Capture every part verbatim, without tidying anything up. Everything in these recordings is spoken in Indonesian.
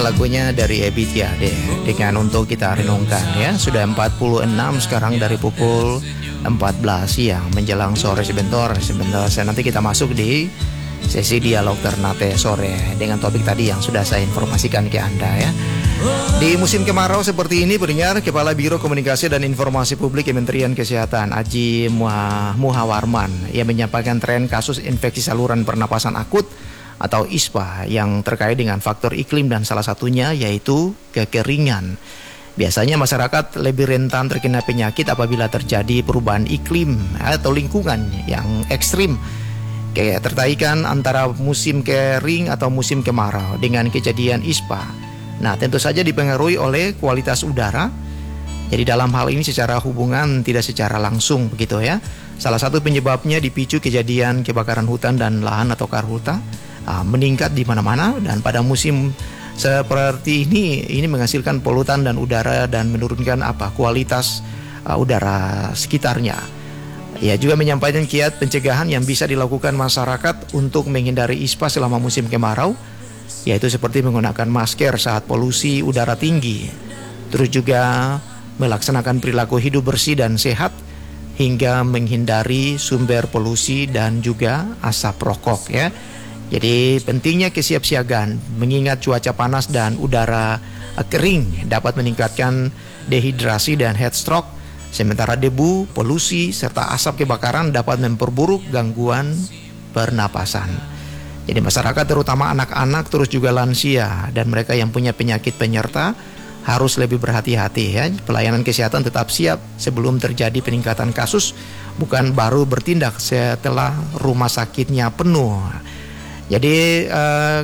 lagunya dari Ebit ya deh, dengan untuk kita renungkan ya. Sudah empat puluh enam sekarang dari pukul empat belas siang menjelang sore sebentar. Sebentar saya nanti kita masuk di sesi dialog Ternate sore dengan topik tadi yang sudah saya informasikan ke Anda ya. Di musim kemarau seperti ini, pendengar, Kepala Biro Komunikasi dan Informasi Publik Kementerian Kesehatan Aji Muhawarman yang menyampaikan tren kasus infeksi saluran pernapasan akut atau I S P A yang terkait dengan faktor iklim dan salah satunya yaitu kekeringan. Biasanya masyarakat lebih rentan terkena penyakit apabila terjadi perubahan iklim atau lingkungan yang ekstrim. Kayak tertaikan antara musim kering atau musim kemarau dengan kejadian I S P A. Nah, tentu saja dipengaruhi oleh kualitas udara. Jadi dalam hal ini secara hubungan tidak secara langsung begitu ya. Salah satu penyebabnya dipicu kejadian kebakaran hutan dan lahan atau karhutla uh, meningkat di mana-mana, dan pada musim seperti ini ini menghasilkan polutan dan udara dan menurunkan apa kualitas uh, udara sekitarnya. Ia juga menyampaikan kiat pencegahan yang bisa dilakukan masyarakat untuk menghindari I S P A selama musim kemarau, yaitu seperti menggunakan masker saat polusi udara tinggi, terus juga melaksanakan perilaku hidup bersih dan sehat, hingga menghindari sumber polusi dan juga asap rokok ya. Jadi pentingnya kesiapsiagaan mengingat cuaca panas dan udara kering dapat meningkatkan dehidrasi dan heat stroke, sementara debu, polusi, serta asap kebakaran dapat memperburuk gangguan pernapasan. Jadi masyarakat terutama anak-anak terus juga lansia dan mereka yang punya penyakit penyerta harus lebih berhati-hati ya. Pelayanan kesehatan tetap siap sebelum terjadi peningkatan kasus, bukan baru bertindak setelah rumah sakitnya penuh. Jadi uh,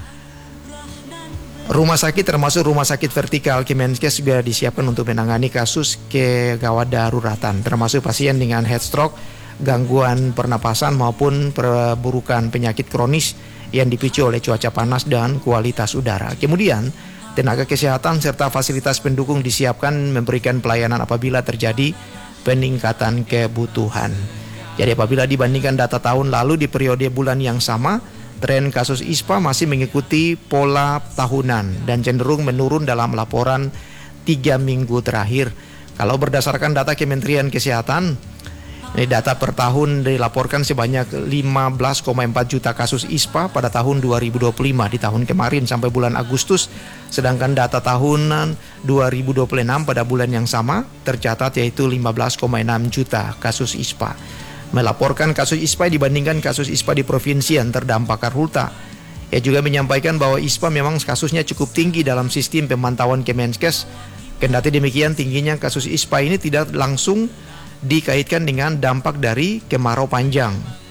rumah sakit termasuk rumah sakit vertikal Kemenkes juga disiapkan untuk menangani kasus kegawat daruratan, termasuk pasien dengan heat stroke, gangguan pernapasan maupun perburukan penyakit kronis yang dipicu oleh cuaca panas dan kualitas udara. Kemudian tenaga kesehatan serta fasilitas pendukung disiapkan memberikan pelayanan apabila terjadi peningkatan kebutuhan. Jadi apabila dibandingkan data tahun lalu di periode bulan yang sama, tren kasus I S P A masih mengikuti pola tahunan dan cenderung menurun dalam laporan tiga minggu terakhir. Kalau berdasarkan data Kementerian Kesehatan, ini data per tahun dilaporkan sebanyak lima belas koma empat juta kasus I S P A pada tahun dua ribu dua puluh lima di tahun kemarin sampai bulan Agustus. Sedangkan data tahunan dua ribu dua puluh enam pada bulan yang sama tercatat yaitu lima belas koma enam juta kasus I S P A. Melaporkan kasus I S P A dibandingkan kasus I S P A di provinsi yang terdampak karhutla. Ia juga menyampaikan bahwa I S P A memang kasusnya cukup tinggi dalam sistem pemantauan Kemenkes. Kendati demikian, tingginya kasus I S P A ini tidak langsung dikaitkan dengan dampak dari kemarau panjang.